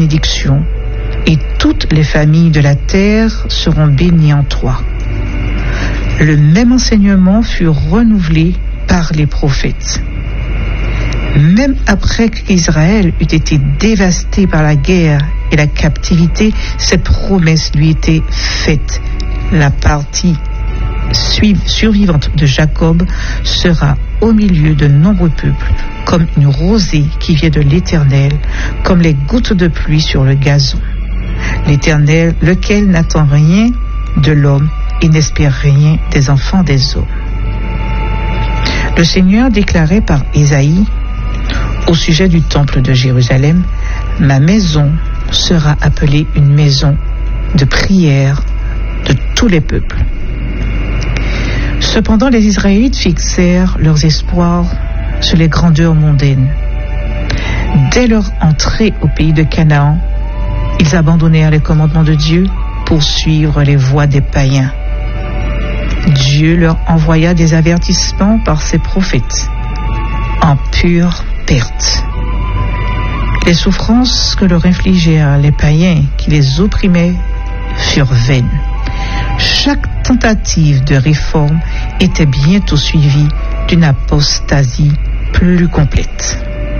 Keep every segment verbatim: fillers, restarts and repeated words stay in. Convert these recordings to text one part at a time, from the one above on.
bénédiction, et toutes les familles de la terre seront bénies en toi. Le même enseignement fut renouvelé par les prophètes. Même après qu'Israël eut été dévasté par la guerre et la captivité, cette promesse lui était faite. La partie survivante de Jacob sera au milieu de nombreux peuples, comme une rosée qui vient de l'Éternel, comme les gouttes de pluie sur le gazon. L'Éternel, lequel n'attend rien de l'homme et n'espère rien des enfants des hommes. Le Seigneur déclarait par Ésaïe, au sujet du temple de Jérusalem, « Ma maison sera appelée une maison de prière de tous les peuples. » Cependant, les Israélites fixèrent leurs espoirs sur les grandeurs mondaines. Dès leur entrée au pays de Canaan, ils abandonnèrent les commandements de Dieu pour suivre les voies des païens. Dieu leur envoya des avertissements par ses prophètes, en pure perte. Les souffrances que leur infligèrent les païens qui les opprimaient furent vaines. Chaque tentative de réforme était bientôt suivie d'une apostasie plus complète.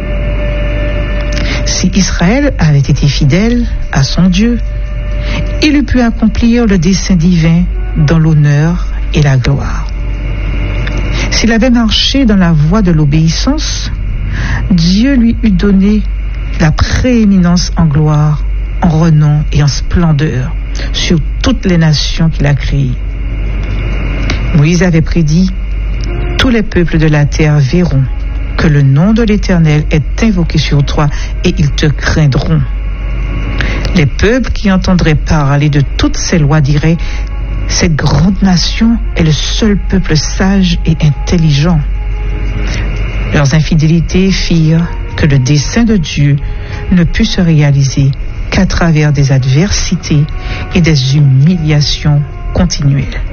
Si Israël avait été fidèle à son Dieu, il eût pu accomplir le dessein divin dans l'honneur et la gloire. S'il avait marché dans la voie de l'obéissance, Dieu lui eût donné la prééminence en gloire, en renom et en splendeur sur toutes les nations qu'il a créées. Moïse avait prédit « Tous les peuples de la terre verront que le nom de l'Éternel est invoqué sur toi et ils te craindront. » Les peuples qui entendraient parler de toutes ces lois diraient « Cette grande nation est le seul peuple sage et intelligent. » Leurs infidélités firent que le dessein de Dieu ne put se réaliser qu'à travers des adversités et des humiliations continuelles.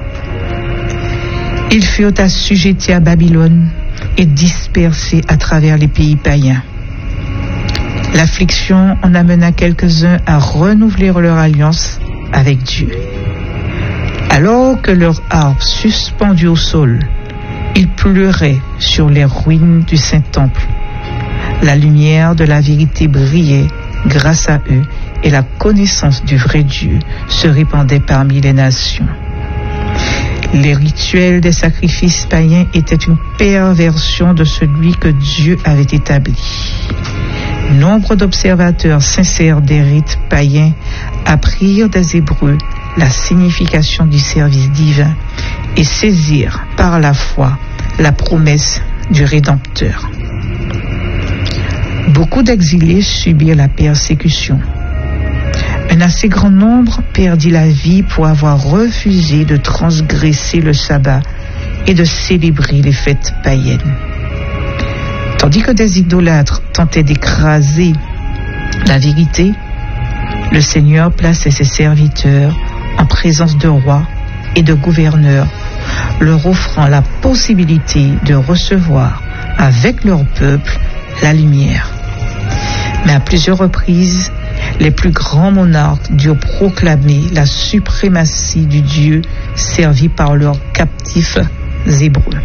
Ils furent assujettis à Babylone et dispersés à travers les pays païens. L'affliction en amena quelques-uns à renouveler leur alliance avec Dieu. Alors que leur harpe suspendue au sol, ils pleuraient sur les ruines du Saint-Temple. La lumière de la vérité brillait grâce à eux et la connaissance du vrai Dieu se répandait parmi les nations. Les rituels des sacrifices païens étaient une perversion de celui que Dieu avait établi. Nombre d'observateurs sincères des rites païens apprirent des Hébreux la signification du service divin et saisirent par la foi la promesse du Rédempteur. Beaucoup d'exilés subirent la persécution. Un assez grand nombre perdit la vie pour avoir refusé de transgresser le sabbat et de célébrer les fêtes païennes. Tandis que des idolâtres tentaient d'écraser la vérité, le Seigneur plaçait ses serviteurs en présence de rois et de gouverneurs, leur offrant la possibilité de recevoir avec leur peuple la lumière. Mais à plusieurs reprises, les plus grands monarques durent proclamer la suprématie du Dieu servi par leurs captifs hébreux.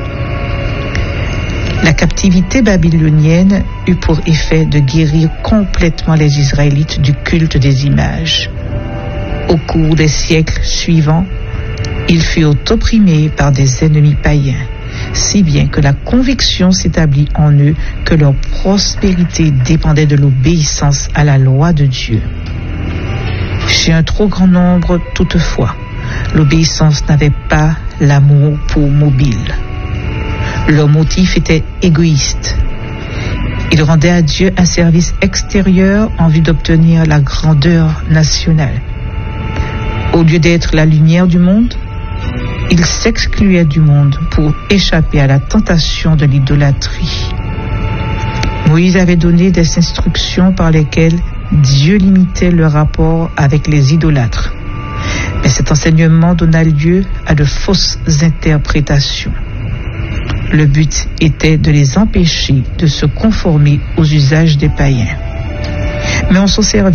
La captivité babylonienne eut pour effet de guérir complètement les Israélites du culte des images. Au cours des siècles suivants, ils furent opprimés par des ennemis païens, si bien que la conviction s'établit en eux que leur prospérité dépendait de l'obéissance à la loi de Dieu. Chez un trop grand nombre, toutefois, l'obéissance n'avait pas l'amour pour mobile. Leur motif était égoïste. Ils rendaient à Dieu un service extérieur en vue d'obtenir la grandeur nationale. Au lieu d'être la lumière du monde, ils s'excluaient du monde pour échapper à la tentation de l'idolâtrie. Moïse avait donné des instructions par lesquelles Dieu limitait le rapport avec les idolâtres. Mais cet enseignement donna lieu à de fausses interprétations. Le but était de les empêcher de se conformer aux usages des païens. Mais on s'en servit